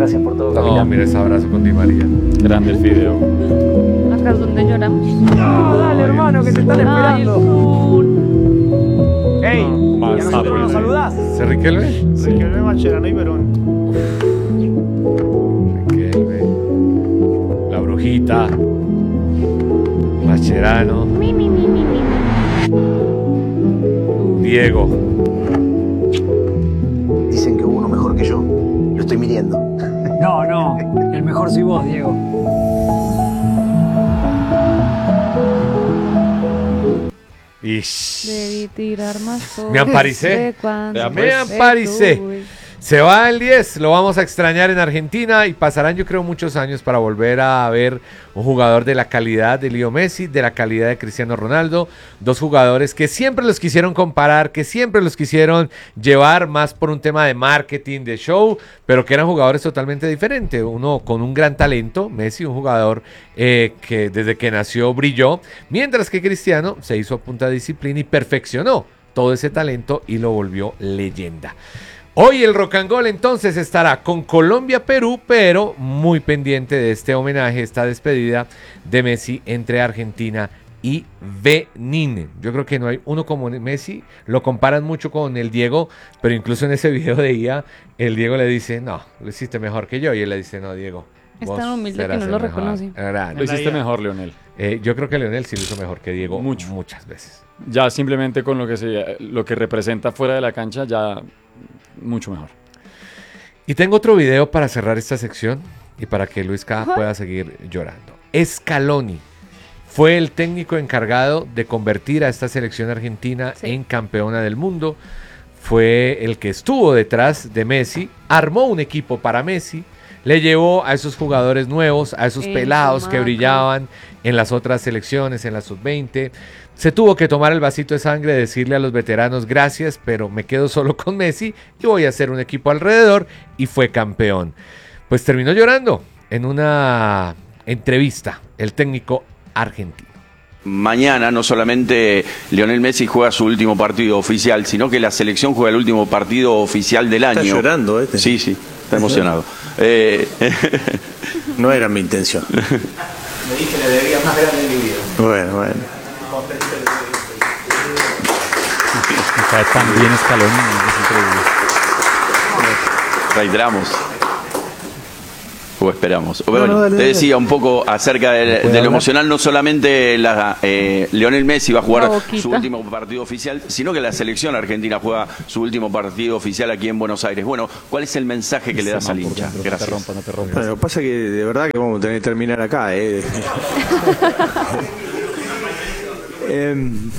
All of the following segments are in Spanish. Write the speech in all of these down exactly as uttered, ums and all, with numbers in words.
gracias por todo, No, capitán. mira ese abrazo con Di María. Grande el fideo. Acá es donde lloramos. No, dale, hermano, que te están Ay, el esperando. Kun. ¡Ey! No, ¿Y a más nosotros tarde. nos saludás? ¿Se Riquelme? Riquelme, Mascherano y Verón. Riquelme. La Brujita. Mascherano. Mi, mi, mi, mi, mi. Diego. Dicen que hubo uno mejor que yo. Lo estoy midiendo. No, no. El mejor soy vos, Diego. Ish. Debí tirar más fuerte. Me amparicé. cuando Me te amparicé. tuve. Se va el diez, lo vamos a extrañar en Argentina y pasarán yo creo muchos años para volver a ver un jugador de la calidad de Leo Messi, de la calidad de Cristiano Ronaldo, dos jugadores que siempre los quisieron comparar, que siempre los quisieron llevar más por un tema de marketing, de show, pero que eran jugadores totalmente diferentes, uno con un gran talento, Messi, un jugador eh, que desde que nació brilló, mientras que Cristiano se hizo a punta de disciplina y perfeccionó todo ese talento y lo volvió leyenda. Hoy el Rock and Roll entonces estará con Colombia-Perú, pero muy pendiente de este homenaje, esta despedida de Messi entre Argentina y Benín. Yo creo que no hay uno como Messi, lo comparan mucho con el Diego, pero incluso en ese video de I A, el Diego le dice, no, lo hiciste mejor que yo, y él le dice, no, Diego. Es vos tan humilde serás que no el lo mejor". reconoce. Era, Lo hiciste mejor, Leonel. eh, yo creo que Leonel sí lo hizo mejor que Diego Mucho. muchas veces. Ya simplemente con lo que, se, lo que representa fuera de la cancha, ya mucho mejor. Y tengo otro video para cerrar esta sección y para que Luis Caja pueda seguir llorando. Scaloni fue el técnico encargado de convertir a esta selección argentina Sí. en campeona del mundo. Fue el que estuvo detrás de Messi, armó un equipo para Messi, le llevó a esos jugadores nuevos, a esos En pelados su que marca. brillaban en las otras selecciones, en la sub veinte. Se tuvo que tomar el vasito de sangre, decirle a los veteranos gracias, pero me quedo solo con Messi y voy a hacer un equipo alrededor, y fue campeón. Pues terminó llorando en una entrevista el técnico argentino. Mañana no solamente Lionel Messi juega su último partido oficial, sino que la selección juega el último partido oficial del año. Está llorando este. Sí, sí, está emocionado. Eh, No era mi intención. Me dije la alegría más grande de mi vida. Bueno, bueno. Está tan bien Scaloni, es increíble. reiteramos. O esperamos. Bueno, no, dale, te dale. decía un poco acerca de, de lo emocional, no solamente la, eh, Lionel Messi va a jugar su último partido oficial, sino que la selección argentina juega su último partido oficial aquí en Buenos Aires. Bueno, ¿cuál es el mensaje que le das al hincha? No te Gracias. rompas, no te rompas. Bueno, lo que pasa es que de verdad que vamos a tener que terminar acá. Eh. Em,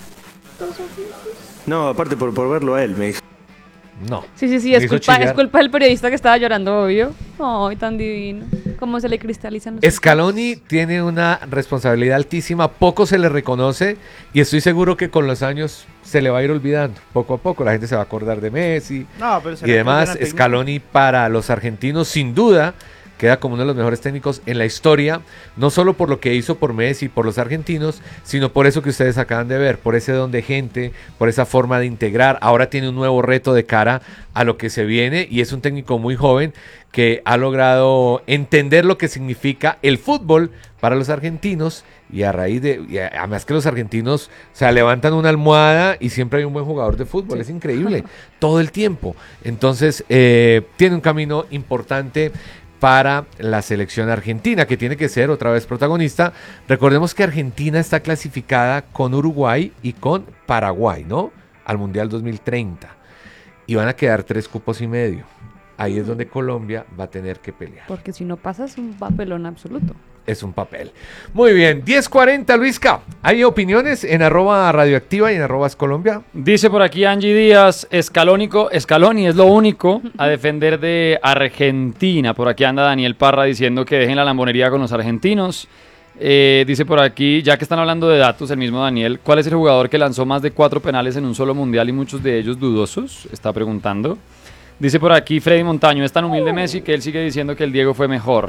no, aparte por, por verlo a él, me dijo. No. Sí, sí, sí, Me es hizo culpa, es chillar. culpa del periodista que estaba llorando, obvio. Ay, tan divino. Cómo se le cristalizan los Scaloni tiene una responsabilidad altísima, poco se le reconoce y estoy seguro que con los años se le va a ir olvidando, poco a poco la gente se va a acordar de Messi No, pero y demás. Scaloni para los argentinos sin duda queda como uno de los mejores técnicos en la historia, no solo por lo que hizo por Messi, por los argentinos, sino por eso que ustedes acaban de ver, por ese don de gente, por esa forma de integrar. Ahora tiene un nuevo reto de cara a lo que se viene y es un técnico muy joven que ha logrado entender lo que significa el fútbol para los argentinos y a raíz de, y además que los argentinos, o sea, levantan una almohada y siempre hay un buen jugador de fútbol, sí. Es increíble, todo el tiempo. Entonces, eh, tiene un camino importante para la selección argentina, que tiene que ser otra vez protagonista. Recordemos que Argentina está clasificada con Uruguay y con Paraguay, ¿no? Al Mundial dos mil treinta. Y van a quedar tres cupos y medio. Ahí es donde Colombia va a tener que pelear. Porque si no pasa es un papelón absoluto. Es un papel. Muy bien, diez cuarenta, Luisca. ¿Hay opiniones en arroba radioactiva y en arroba Colombia? Dice por aquí Angie Díaz, Escalónico, Scaloni es lo único a defender de Argentina. Por aquí anda Daniel Parra diciendo que dejen la lambonería con los argentinos. Eh, dice por aquí, ya que están hablando de datos, el mismo Daniel, ¿cuál es el jugador que lanzó más de cuatro penales en un solo mundial y muchos de ellos dudosos? Está preguntando. Dice por aquí Freddy Montaño, es tan humilde Messi que él sigue diciendo que el Diego fue mejor.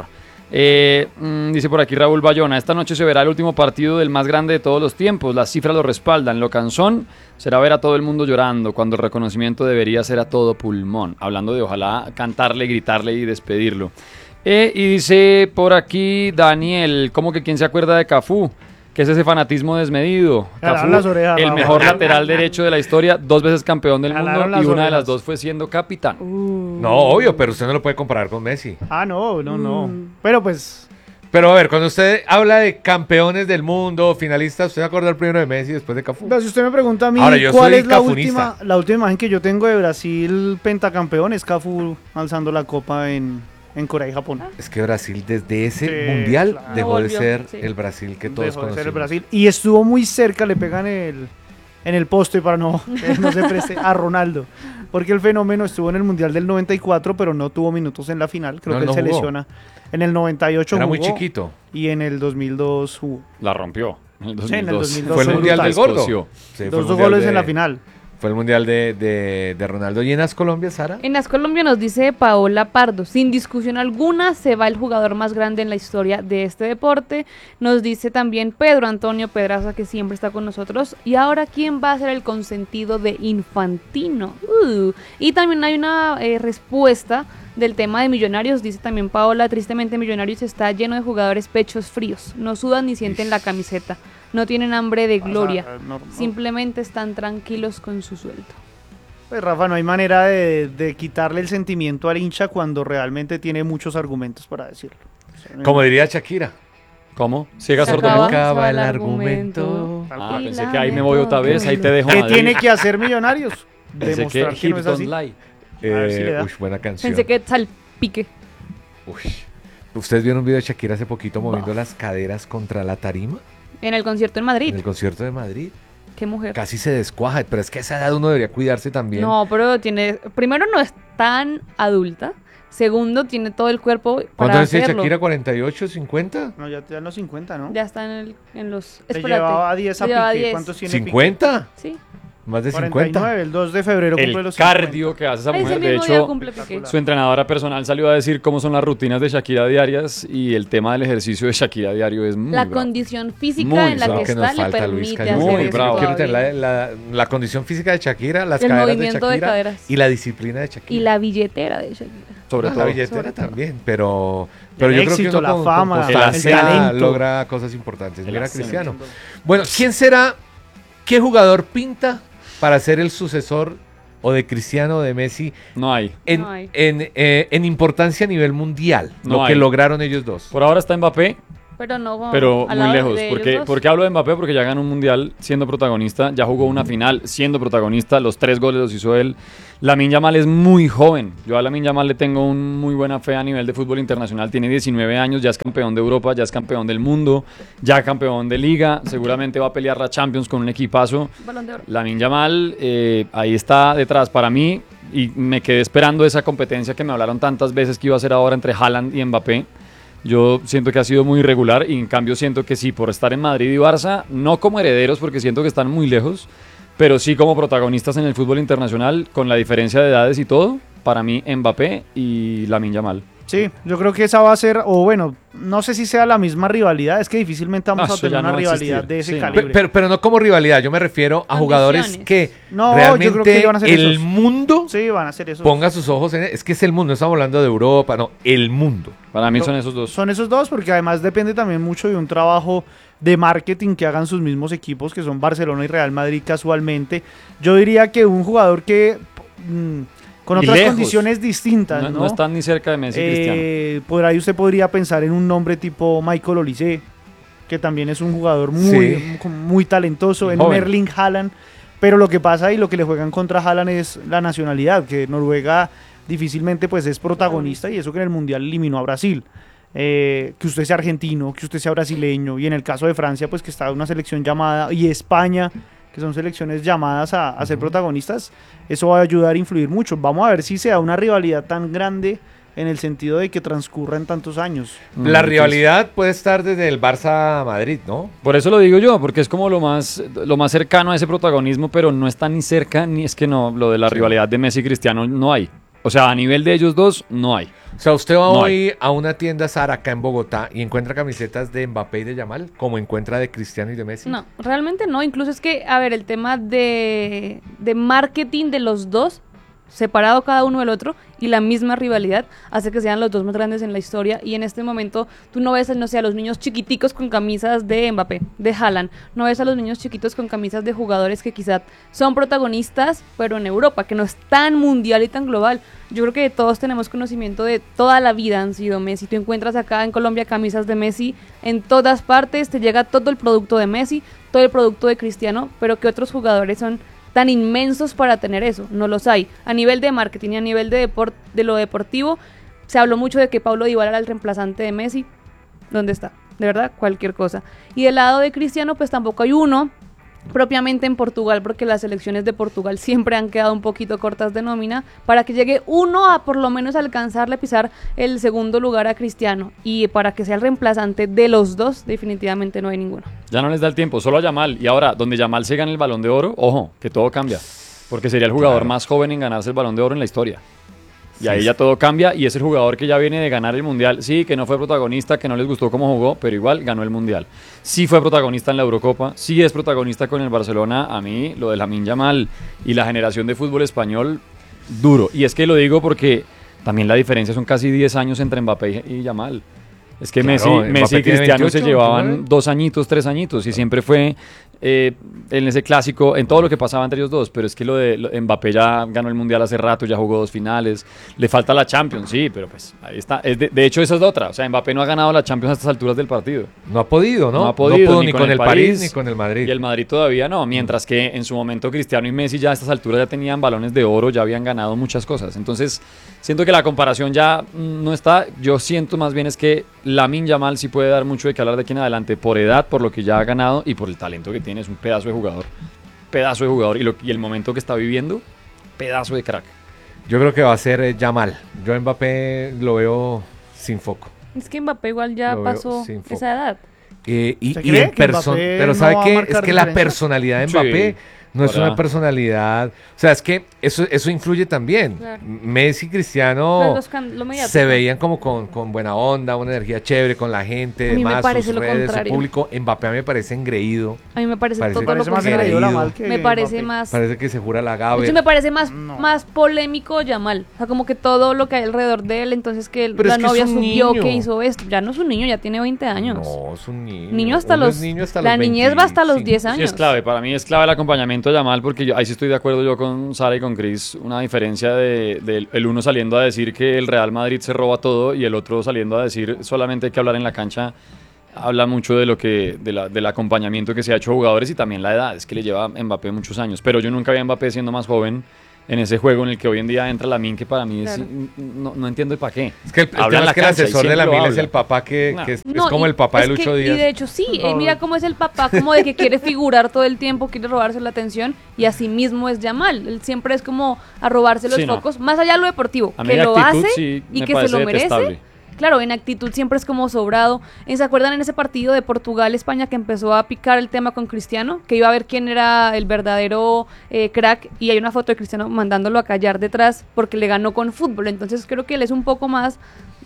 Eh, mm, dice por aquí Raúl Bayona, esta noche se verá el último partido del más grande de todos los tiempos, las cifras lo respaldan, lo cansón será ver a todo el mundo llorando, cuando el reconocimiento debería ser a todo pulmón, hablando de ojalá cantarle, gritarle y despedirlo. Eh, y dice por aquí Daniel, ¿cómo que quién se acuerda de Cafú? ¿Qué es ese fanatismo desmedido? Jalaron Cafú, las orejas, el Raúl. mejor lateral derecho de la historia, dos veces campeón del Jalaron mundo las y una de las orejas. dos fue siendo capitán. No, obvio, pero usted no lo puede comparar con Messi. Ah, no, no, no. Pero pues, Pero a ver, cuando usted habla de campeones del mundo, finalistas, ¿usted se acuerda primero de Messi y después de Cafú? pero si usted me pregunta a mí Ahora, yo cuál soy es la cafunista. última, la última imagen que yo tengo de Brasil pentacampeón, es Cafú alzando la copa en, en Corea y Japón. Es que Brasil desde ese Sí, mundial claro. dejó de Volvió, ser sí. el Brasil que todos Dejó de ser el conocimos. Brasil. Y estuvo muy cerca, le pegan el, en el poste para no, que no se preste a Ronaldo. Porque el fenómeno estuvo en el Mundial del noventa y cuatro, pero no tuvo minutos en la final. Creo No, que él no se jugó. lesiona. En el noventa y ocho Era muy jugó, chiquito. y en el dos mil dos jugó. La rompió. En el Sí, en el dos mil dos. dos mil dos Fue el fue mundial del brutal. gordo. Escoció. Sí, fue el Dos mundial goles de- en la final. Fue el mundial de, de, de Ronaldo. ¿Y en las Colombia, Sara? En las Colombia nos dice Paola Pardo, sin discusión alguna se va el jugador más grande en la historia de este deporte. Nos dice también Pedro Antonio Pedraza, que siempre está con nosotros. Y ahora, ¿quién va a ser el consentido de Infantino? Uh. Y también hay una eh, respuesta del tema de Millonarios, dice también Paola, tristemente Millonarios está lleno de jugadores pechos fríos, no sudan ni sienten la camiseta, no tienen hambre de gloria, O sea, no- no- simplemente están tranquilos con su sueldo. Pues Rafa, no hay manera de, de quitarle el sentimiento al hincha cuando realmente tiene muchos argumentos para decirlo. O sea, Como diría Shakira. ¿Cómo? ¿Ciega Se sordo acaba. mudo? Acaba el argumento. argumento. Ah, Y pensé la que ahí me voy otra vez, ahí te dejo ¿Qué Madrid. tiene que hacer Millonarios? Pensé que Demostrar que, no Hips es Don't así. Lie. A ver si le Eh, da. uy, buena canción. Pensé que salpique. Uy. ¿Ustedes vieron un video de Shakira hace poquito moviendo las caderas contra la tarima? En el concierto en Madrid, En el concierto de Madrid. qué mujer. Casi se descuaja, pero es que a esa edad uno debería cuidarse también. No, pero tiene, primero no es tan adulta, segundo tiene todo el cuerpo ¿Cuánto para años tiene hacerlo. ¿Shakira? ¿cuarenta y ocho, cincuenta? No, ya, ya en los cincuenta, ¿no? Ya está en, el- en los... Le espérate, llevaba diez a le llevaba Piqué. diez. ¿Cuántos tiene Piqué? ¿cincuenta? Sí. Más de cuarenta y cincuenta. nueve, el dos de febrero cumple El los cincuenta. cardio que hace esa Ese mujer. De mismo día hecho, cumple Piqué. su entrenadora personal salió a decir cómo son las rutinas de Shakira diarias y el tema del ejercicio de Shakira diario es muy La bravo. condición física Muy en la bravo. que que nos está le falta, Luis permite Cayo. Muy hacer eso bravo. Quiero tener todavía. la, la- la condición física de Shakira, las El caderas de movimiento de Shakira caderas. y la disciplina de Shakira. Y la billetera de Shakira. Sobre Ah, todo. la billetera Sobre todo. también, pero, pero El yo éxito, creo que uno la con, fama, con el constancia talento. logra cosas importantes. El Mira, ascenso. Cristiano. Bueno, ¿quién será, qué jugador pinta para ser el sucesor o de Cristiano o de Messi No hay. en, No hay. en, eh, en importancia a nivel mundial? No lo que hay. lograron ellos dos. Por ahora está Mbappé, Pero no pero al muy lado lejos. de ¿Por qué, ellos dos. por qué hablo de Mbappé? Porque ya ganó un mundial siendo protagonista, ya jugó una final siendo protagonista, los tres goles los hizo él. Lamine Yamal es muy joven. Yo a Lamine Yamal le tengo un muy buena fe a nivel de fútbol internacional. Tiene diecinueve años, ya es campeón de Europa, ya es campeón del mundo, ya campeón de Liga. Seguramente va a pelear la Champions con un equipazo. Balón de oro. Lamine Yamal eh, ahí está detrás para mí y me quedé esperando esa competencia que me hablaron tantas veces que iba a ser ahora entre Haaland y Mbappé. Yo siento que ha sido muy irregular y en cambio siento que sí, por estar en Madrid y Barça, no como herederos porque siento que están muy lejos, pero sí como protagonistas en el fútbol internacional con la diferencia de edades y todo, para mí Mbappé y Lamine Yamal. Sí, yo creo que esa va a ser, o bueno, no sé si sea la misma rivalidad, es que difícilmente vamos No, a eso tener ya una no va a rivalidad existir. de ese Sí, no. calibre. Pero, pero, pero no como rivalidad, yo me refiero a jugadores Condiciones. que No, yo realmente creo que van a ser el esos. mundo Sí, van a ser esos. ponga sus ojos en... Es que es el mundo, no estamos hablando de Europa, no, el mundo. Para mí No, son esos dos. Son esos dos, porque además depende también mucho de un trabajo de marketing que hagan sus mismos equipos, que son Barcelona y Real Madrid casualmente. Yo diría que un jugador que mm, con Y otras lejos. condiciones distintas, No, ¿no? no están ni cerca de Messi y Cristiano. Eh, por ahí usted podría pensar en un nombre tipo Michael Olise, que también es un jugador muy, Sí. muy talentoso, en un Joven. Erling Haaland, pero lo que pasa y lo que le juegan contra Haaland es la nacionalidad, que Noruega difícilmente pues es protagonista y eso que en el Mundial eliminó a Brasil. Eh, que usted sea argentino, que usted sea brasileño y en el caso de Francia pues que está una selección llamada y España que son selecciones llamadas a, a ser protagonistas, eso va a ayudar a influir mucho. Vamos a ver si se da una rivalidad tan grande en el sentido de que transcurran tantos años. La Mm, rivalidad puede estar desde el Barça a Madrid, ¿no? Por eso lo digo yo, porque es como lo más, lo más cercano a ese protagonismo, pero no está ni cerca, ni es que no, lo de la rivalidad de Messi y Cristiano no hay. O sea, a nivel de ellos dos, no hay. O sea, usted va No hoy a una tienda Zara acá en Bogotá y encuentra camisetas de Mbappé y de Yamal, como encuentra de Cristiano y de Messi. No, realmente no. Incluso es que, a ver, el tema de, de marketing de los dos, separado cada uno del otro, y la misma rivalidad hace que sean los dos más grandes en la historia. Y en este momento tú no ves, no sé, a los niños chiquiticos con camisas de Mbappé, de Haaland, no ves a los niños chiquitos con camisas de jugadores que quizás son protagonistas, pero en Europa, que no es tan mundial y tan global. Yo creo que todos tenemos conocimiento de toda la vida han sido Messi. Tú encuentras acá en Colombia camisas de Messi en todas partes, te llega todo el producto de Messi, todo el producto de Cristiano, pero que otros jugadores son tan inmensos para tener eso, no los hay. A nivel de marketing y a nivel de, deport, de lo deportivo, se habló mucho de que Paulo Dybala era el reemplazante de Messi. ¿Dónde está? De verdad, cualquier cosa. Y del lado de Cristiano, pues tampoco hay uno propiamente en Portugal, porque las selecciones de Portugal siempre han quedado un poquito cortas de nómina, para que llegue uno a por lo menos alcanzarle a pisar el segundo lugar a Cristiano, y para que sea el reemplazante de los dos, definitivamente no hay ninguno. Ya no les da el tiempo, solo a Yamal. Y ahora, donde Yamal se gane el Balón de Oro, ojo, que todo cambia, porque sería el jugador Claro. más joven en ganarse el Balón de Oro en la historia. Y Sí, ahí sí. ya todo cambia, y es el jugador que ya viene de ganar el Mundial. Sí, que no fue protagonista, que no les gustó cómo jugó, pero igual ganó el Mundial. Sí fue protagonista en la Eurocopa, sí es protagonista con el Barcelona. A mí, lo de Lamine Yamal y la generación de fútbol español, duro. Y es que lo digo porque también la diferencia son casi diez años entre Mbappé y Yamal. Es que Claro, Messi, Mbappé Messi y tiene Cristiano se veintiocho, llevaban veintinueve. dos añitos, tres añitos, y siempre fue eh, en ese clásico, en todo lo que pasaba entre ellos dos. Pero es que lo de lo- Mbappé ya ganó el Mundial hace rato, ya jugó dos finales, le falta la Champions, sí, pero pues ahí está. Es de, de hecho, esa es otra. O sea, Mbappé no ha ganado la Champions a estas alturas del partido. No ha podido, ¿no? No ha podido, pudo ni ni con con el el París París, ni con el Madrid. Y el Madrid todavía no, mientras que en su momento Cristiano y Messi ya a estas alturas ya tenían balones de oro, ya habían ganado muchas cosas. Entonces, siento que la comparación ya mm, no está. Yo siento más bien es que Lamine Yamal sí puede dar mucho de qué hablar de aquí en adelante, por edad, por lo que ya ha ganado y por el talento que tiene. Es un pedazo de jugador. Pedazo de jugador. Y, lo, y el momento que está viviendo, pedazo de crack. Yo creo que va a ser eh, Yamal. Yo a Mbappé lo veo sin foco. Es que Mbappé igual ya Lo veo pasó sin foco. esa edad. Eh, y, ¿Usted y cree en que perso- Mbappé pero no ¿sabe va a qué? Es marcar que la diferencia? personalidad de Sí, Mbappé no es podrá. una personalidad. O sea, es que eso, eso influye también. Claro. Messi y Cristiano Los- los can- lo mediático. se veían como con, con buena onda, una energía chévere con la gente, A mí me demás, parece sus lo redes, su contrario. público. Mbappé a mí me parece engreído. A mí me parece, Parece- todo Parece lo más engreído. engreído la contrario. mal que Me parece Mbappé. más... Parece que se jura la De gave. hecho, me parece más, No. más polémico Yamal. O sea, como que todo lo que hay alrededor de él, entonces que Pero la es que novia es un subió niño. que hizo esto. Ya no es un niño, ya tiene veinte años. No, es un niño. Niño hasta Uno los... es niño hasta la los niñez va hasta los veinticinco. diez Sí, años. es clave. Para mí es clave el acompañamiento de Yamal, porque yo, ahí sí estoy de acuerdo yo con Sara y con Chris. Una diferencia de, de el uno saliendo a decir que el Real Madrid se roba todo y el otro saliendo a decir solamente hay que hablar en la cancha. Habla mucho de lo que de la, del acompañamiento que se ha hecho a jugadores y también la edad. Es que le lleva a Mbappé muchos años. Pero yo nunca vi a Mbappé siendo más joven en ese juego en el que hoy en día entra Lamine, que para mí es, Claro. no, no entiendo el para qué. Es que el, el Habla tema en la es que el cancha y asesor de siempre la lo Mil es habla. el papá que, No. que es, es No, como y el papá es de que- Lucho Díaz. Y de hecho sí, eh, mira cómo es el papá, como de que quiere figurar todo el tiempo, quiere robarse la atención, y así mismo es Yamal. Él siempre es como a robarse los Sí, no. focos, más allá de lo deportivo, A mí que de lo actitud hace sí y me que se parece lo merece. detestable. Claro, en actitud siempre es como sobrado. ¿Y ¿Se acuerdan en ese partido de Portugal-España que empezó a picar el tema con Cristiano? Que iba a ver quién era el verdadero eh, crack, y hay una foto de Cristiano mandándolo a callar detrás porque le ganó con fútbol. Entonces creo que él es un poco más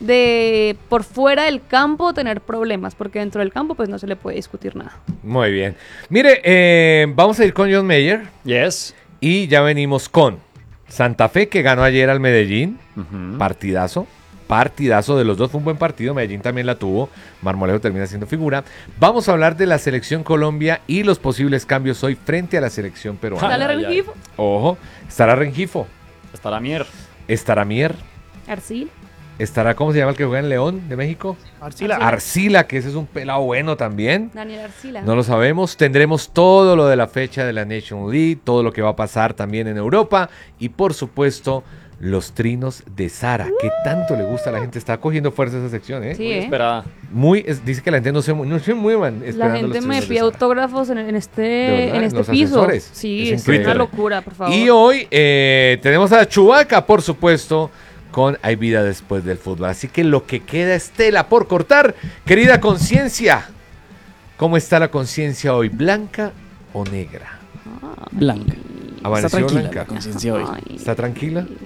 de por fuera del campo tener problemas, porque dentro del campo pues no se le puede discutir nada. Muy bien. Mire, eh, vamos a ir con John Mayer Yes. y ya venimos con Santa Fe, que ganó ayer al Medellín. Ujú. Partidazo. Partidazo de los dos, fue un buen partido. Medellín también la tuvo. Marmolejo termina siendo figura. Vamos a hablar de la selección Colombia y los posibles cambios hoy frente a la selección peruana. ¿Sale ay, Rengifo? Ojo, estará Rengifo, Estará Mier. estará Mier, Arcil. estará, ¿cómo se llama el que juega en León de México? Arcila. Arcila, que ese es un pelado bueno también. Daniel Arcila. No lo sabemos. Tendremos todo lo de la fecha de la Nation League, todo lo que va a pasar también en Europa y por supuesto los trinos de Sara, que tanto le gusta a la gente. Está cogiendo fuerza esa sección, ¿eh? Sí, Muy ¿eh? esperada. Muy, es- dice que la gente no se, mu- no se muevan La esperando gente los me trinos de pide Sara. autógrafos en, en ¿De este, verdad? en este Los piso. asesores. Sí, Es es, increíble. una locura, por favor. Y hoy eh, tenemos a Chewbacca, por supuesto, con Hay vida después del fútbol. Así que lo que queda es tela por cortar. Querida conciencia, ¿cómo está la conciencia hoy? ¿Blanca o negra? Blanca. ¿Amaneció Está tranquila blanca? la conciencia hoy. Ay. ¿Está tranquila?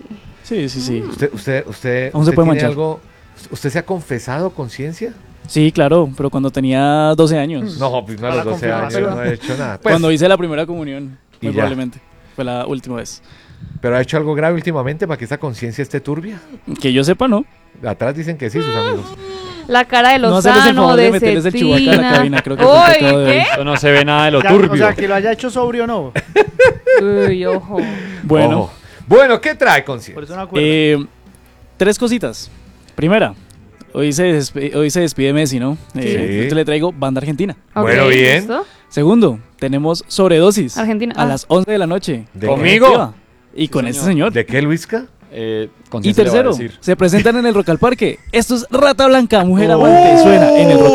Sí, sí, sí. ¿Usted, usted, usted, Aún se usted puede tiene manchar. algo? ¿Usted se ha confesado conciencia? Sí, claro, pero cuando tenía doce años. No, pues no a los Para doce años confirmárselo. no he hecho nada. Pues, Cuando hice la primera comunión, Y muy ya. probablemente. Fue la última vez. ¿Pero ha hecho algo grave últimamente para que esa conciencia esté turbia? Que yo sepa, ¿no? Atrás dicen que sí, sus amigos. La cara de No hacerles el Lozano, favor de de meterles el chubaca a la Cetina. cabina, creo que fue el Uy, pecado de hoy. ¿qué? Eso no se ve nada de lo Ya, turbio. O sea, que lo haya hecho sobrio o no. Uy, ojo. Bueno, Ojo. Bueno, ¿qué trae Por conciencia? eso no acuerdo. eh, tres cositas. Primera, hoy se, despe- hoy se despide Messi, ¿no? Eh, Sí. Yo le traigo banda argentina. Ok, Bueno, bien. ¿listo? Segundo, tenemos sobredosis. Argentina, A ah. las once de la noche. ¿De ¿Conmigo? Activa. Y con este señor. ¿De qué, Luisca? Eh, Y conciencia le va a tercero, decir. se presentan en el Rock al Parque. Esto es Rata Blanca, Mujer Amante. Suena en el Rock